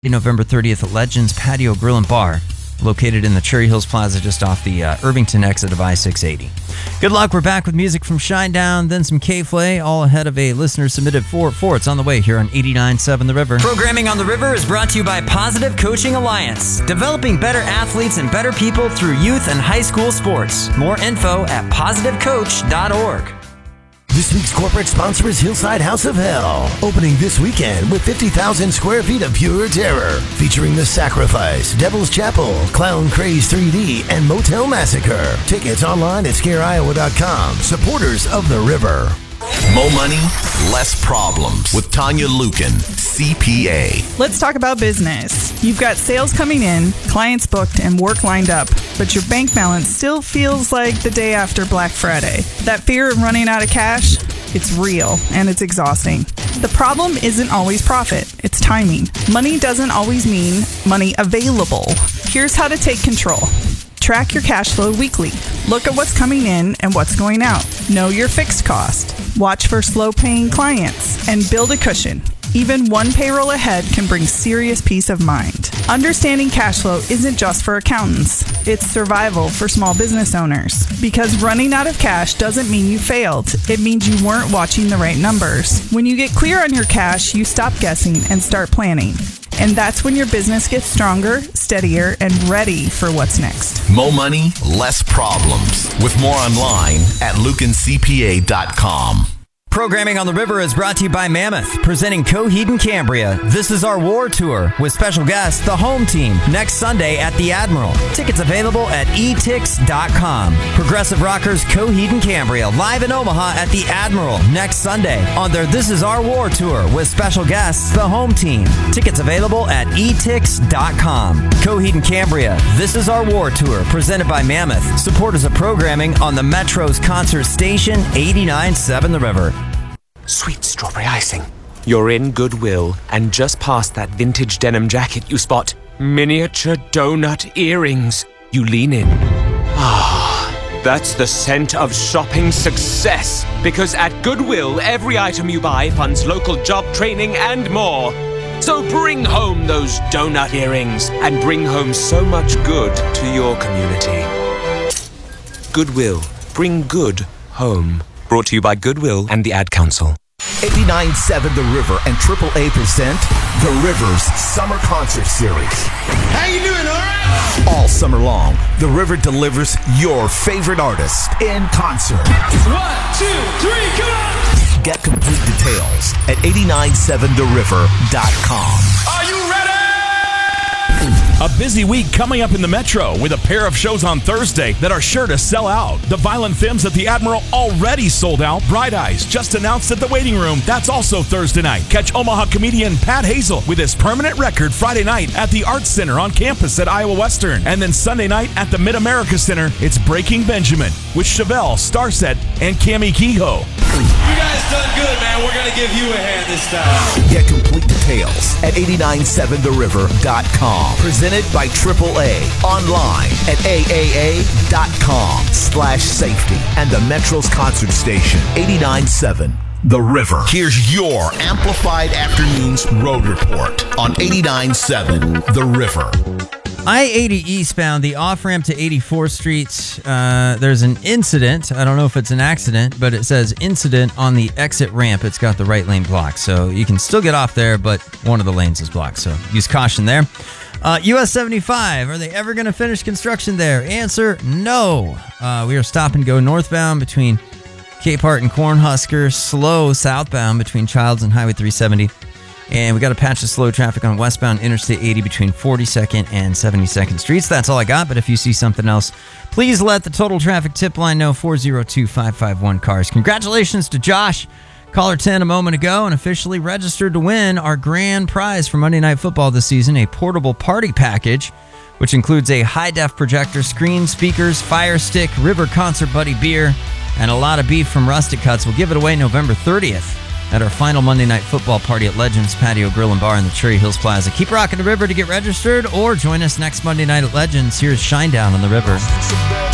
November 30th at Legends Patio Grill and Bar, located in the Cherry Hills Plaza just off the Irvington exit of I-680. Good luck. We're back with music from Shinedown, then some K-Flay, all ahead of a listener-submitted 4 It's on the way here on 89.7 The River. Programming on The River is brought to you by Positive Coaching Alliance, developing better athletes and better people through youth and high school sports. More info at positivecoach.org. This week's corporate sponsor is Hillside House of Hell, opening this weekend with 50,000 square feet of pure terror, featuring The Sacrifice, Devil's Chapel, Clown Craze 3D, and Motel Massacre. Tickets online at scareiowa.com. Supporters of The River. Mo money, less problems with Tanya Lukin, CPA. Let's talk about business. You've got sales coming in, clients booked, and work lined up, but your bank balance still feels like the day after Black Friday. That fear of running out of cash, it's real and it's exhausting. The problem isn't always profit, it's timing. Money doesn't always mean money available. Here's how to take control. Track your cash flow weekly. Look at what's coming in and what's going out. Know your fixed cost. Watch for slow-paying clients and build a cushion. Even one payroll ahead can bring serious peace of mind. Understanding cash flow isn't just for accountants. It's survival for small business owners. Because running out of cash doesn't mean you failed. It means you weren't watching the right numbers. When you get clear on your cash, you stop guessing and start planning. And that's when your business gets stronger, steadier, and ready for what's next. Mo money, less problems. With more online at lukincpa.com. Programming on The River is brought to you by Mammoth, presenting Coheed and Cambria. This is our war tour with special guest, the home team, next Sunday at the Admiral. Tickets available at etix.com. Progressive rockers Coheed and Cambria live in Omaha at the Admiral next Sunday on their This Is Our War tour with special guests, the home team. Tickets available at etix.com. Coheed and Cambria, This Is Our War tour, presented by Mammoth. Supporters of programming on the Metro's concert station, 89.7 The River. Sweet strawberry icing. You're in Goodwill, and just past that vintage denim jacket you spot miniature donut earrings. You lean in. Ah, that's the scent of shopping success. Because at Goodwill, every item you buy funds local job training and more. So bring home those donut earrings and bring home so much good to your community. Goodwill. Bring good home. Brought to you by Goodwill and the Ad Council. 89.7 The River and AAA present The River's Summer Concert Series. How you doing, all right? All summer long, The River delivers your favorite artist in concert. 1, 2, 3, come on! Get complete details at 897theriver.com. Are you ready? A busy week coming up in the Metro with a pair of shows on Thursday that are sure to sell out. The Violent Femmes at the Admiral already sold out. Bright Eyes just announced at the Waiting Room. That's also Thursday night. Catch Omaha comedian Pat Hazel with his permanent record Friday night at the Arts Center on campus at Iowa Western. And then Sunday night at the Mid-America Center, it's Breaking Benjamin with Chevelle, Starset, and Cami Kehoe. You guys done good, man. We're going to give you a hand this time. Get complete details at 897theriver.com. Presented by AAA. Online at aaa.com/safety. And the Metro's concert station, 89.7 The River. Here's your Amplified Afternoons Road Report on 89.7 The River. I-80 eastbound, the off-ramp to 84th Street, there's an incident. I don't know if it's an accident, but it says incident on the exit ramp. It's got the right lane blocked, so you can still get off there, but one of the lanes is blocked, so use caution there. US 75, are they ever going to finish construction there? Answer, no. We are stop and go northbound between Capehart and Cornhusker, slow southbound between Childs and Highway 370. And we got a patch of slow traffic on westbound Interstate 80 between 42nd and 72nd Streets. That's all I got, but if you see something else, please let the total traffic tip line know, 402-551-CARS. Congratulations to Josh, caller 10 a moment ago, and officially registered to win our grand prize for Monday Night Football this season, a portable party package, which includes a high-def projector, screen, speakers, fire stick, River Concert Buddy beer, and a lot of beef from Rustic Cuts. We'll give it away November 30th. At our final Monday Night Football party at Legends Patio Grill and Bar in the Cherry Hills Plaza. Keep rocking the River to get registered, or join us next Monday night at Legends. Here's Shinedown on the River.